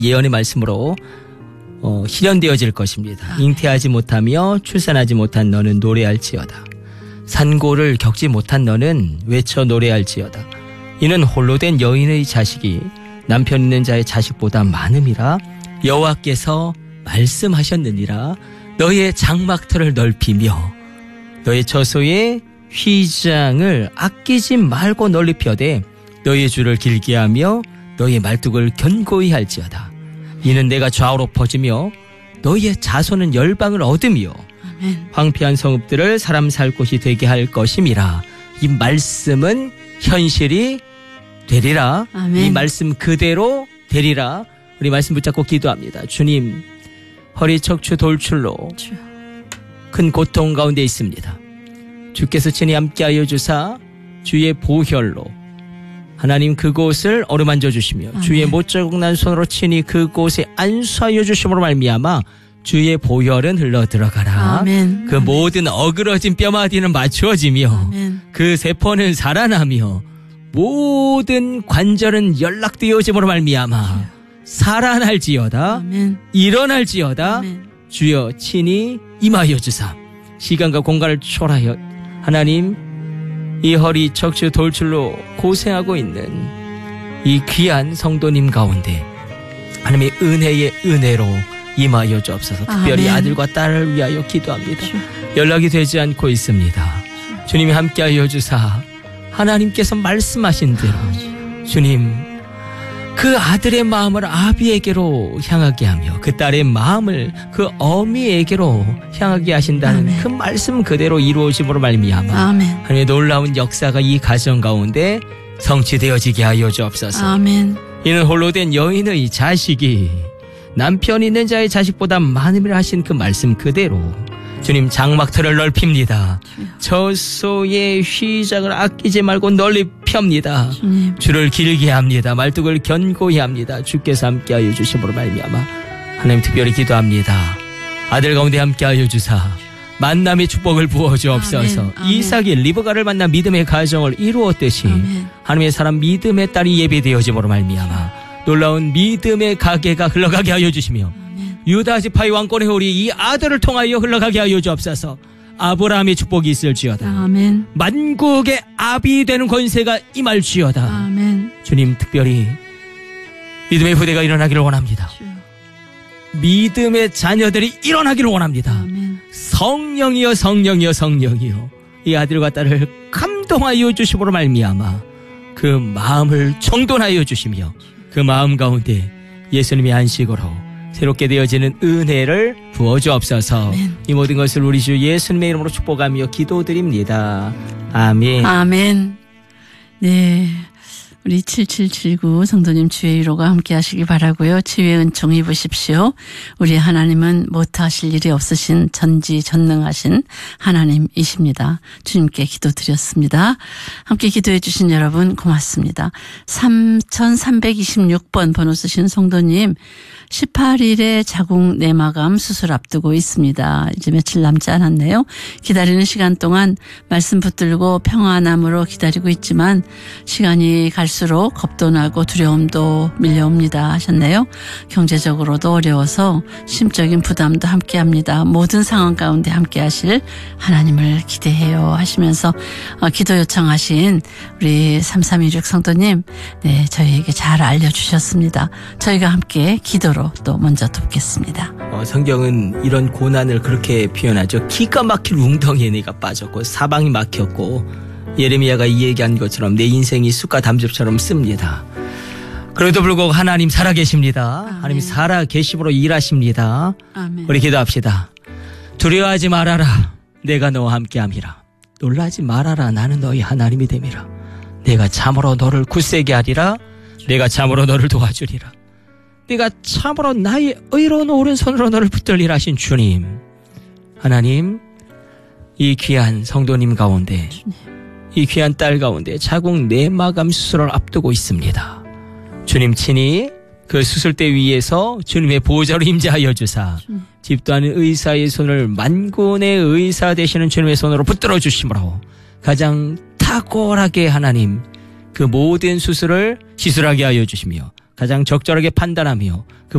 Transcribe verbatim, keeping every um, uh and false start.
예언의 말씀으로 어, 실현되어질 것입니다. 아멘. 잉태하지 못하며 출산하지 못한 너는 노래할지어다. 산고를 겪지 못한 너는 외쳐 노래할지어다. 이는 홀로 된 여인의 자식이 남편 있는 자의 자식보다 많음이라 여호와께서 말씀하셨느니라. 너의 장막터를 넓히며 너의 처소의 휘장을 아끼지 말고 널리 펴되 너의 줄을 길게 하며 너의 말뚝을 견고히 할지어다. 이는 내가 좌우로 퍼지며 너의 자손은 열방을 얻으며 아멘. 황폐한 성읍들을 사람 살 곳이 되게 할 것임이라. 이 말씀은 현실이 되리라. 아멘. 이 말씀 그대로 되리라. 우리 말씀 붙잡고 기도합니다. 주님, 허리 척추 돌출로 주여. 큰 고통 가운데 있습니다. 주께서 친히 함께하여 주사 주의 보혈로 하나님 그곳을 어루만져 주시며 아멘. 주의 못자국 난 손으로 친히 그곳에 안수하여 주심으로 말미암아 주의 보혈은 흘러 들어가라. 아멘. 그 아멘. 모든 어그러진 뼈마디는 맞추어지며 아멘. 그 세포는 살아나며 모든 관절은 연락되어짐으로 말미암아 살아날지어다. 아멘. 일어날지어다. 아멘. 주여 친히 임하여 주사 시간과 공간을 초월하여 하나님 이 허리 척추 돌출로 고생하고 있는 이 귀한 성도님 가운데 하나님의 은혜의 은혜로 임하여 주옵소서. 특별히 아멘. 아들과 딸을 위하여 기도합니다. 주여. 연락이 되지 않고 있습니다. 주님이 함께하여 주사 하나님께서 말씀하신 대로 주님 그 아들의 마음을 아비에게로 향하게 하며 그 딸의 마음을 그 어미에게로 향하게 하신다는 아멘. 그 말씀 그대로 이루어짐으로 말미암아 아멘. 하나님의 놀라운 역사가 이 가정 가운데 성취되어지게 하여 주옵소서. 아멘. 이는 홀로 된 여인의 자식이 남편 있는 자의 자식보다 많음이라 하신 그 말씀 그대로 주님 장막터를 넓힙니다. 처소의 휘장을 아끼지 말고 널리 펴니다. 주님. 줄을 길게 합니다. 말뚝을 견고히 합니다. 주께서 함께하여 주심으로 말미암아 하나님 특별히 기도합니다. 아들 가운데 함께하여 주사 만남의 축복을 부어 주옵소서. 아멘. 아멘. 이삭이 리브가를 만나 믿음의 가정을 이루었듯이 아멘. 하나님의 사람 믿음의 딸이 예배되어짐으로 말미암아 놀라운 믿음의 가게가 흘러가게 하여 주시며 유다 지파의 왕권의 홀이 이 아들을 통하여 흘러가게 하여 주옵소서. 아브라함의 축복이 있을지어다. 아멘. 만국의 아비 되는 권세가 임할지어다. 아멘. 주님 특별히 믿음의 부대가 일어나기를 원합니다. 주여. 믿음의 자녀들이 일어나기를 원합니다. 아멘. 성령이여 성령이여 성령이여 이 아들과 딸을 감동하여 주심으로 말미암아 그 마음을 정돈하여 주시며 그 마음 가운데 예수님의 안식으로 새롭게 되어지는 은혜를 부어주옵소서. 아멘. 이 모든 것을 우리 주 예수님의 이름으로 축복하며 기도드립니다. 아멘. 아멘. 네. 우리 칠칠칠구 성도님 주의 위로가 함께 하시기 바라고요. 치유의 은총 입으십시오. 우리 하나님은 못하실 일이 없으신 전지전능하신 하나님이십니다. 주님께 기도드렸습니다. 함께 기도해 주신 여러분 고맙습니다. 삼천삼백이십육 번 번호 쓰신 성도님 십팔 일에 자궁 내마감 수술 앞두고 있습니다. 이제 며칠 남지 않았네요. 기다리는 시간 동안 말씀 붙들고 평안함으로 기다리고 있지만 시간이 갈수록 겁도 나고 두려움도 밀려옵니다 하셨네요. 경제적으로도 어려워서 심적인 부담도 함께합니다. 모든 상황 가운데 함께하실 하나님을 기대해요 하시면서 기도 요청하신 우리 삼삼이육 성도님 네, 저희에게 잘 알려주셨습니다. 저희가 함께 기도로 또 먼저 돕겠습니다. 어, 성경은 이런 고난을 그렇게 표현하죠. 기가 막힐 웅덩이에 내가 빠졌고 사방이 막혔고 예레미야가 이 얘기한 것처럼 내 인생이 쑥과 담즙처럼 씁니다. 그래도 불구하고 하나님 살아계십니다. 아멘. 하나님 살아계심으로 일하십니다. 아멘. 우리 기도합시다. 두려워하지 말아라. 내가 너와 함께함이라. 놀라지 말아라. 나는 너희 하나님이 됨이라. 내가 참으로 너를 굳세게 하리라. 내가 참으로 너를 도와주리라. 내가 참으로 나의 의로운 오른손으로 너를 붙들리라 하신 주님. 하나님 이 귀한 성도님 가운데 주님. 이 귀한 딸 가운데 자궁 내마감 수술을 앞두고 있습니다. 주님 친히 그 수술대 위에서 주님의 보좌로 임재하여 주사 주님. 집도 않은 의사의 손을 만군의 의사 되시는 주님의 손으로 붙들어 주심으로 가장 탁월하게 하나님 그 모든 수술을 시술하게 하여 주시며 가장 적절하게 판단하며 그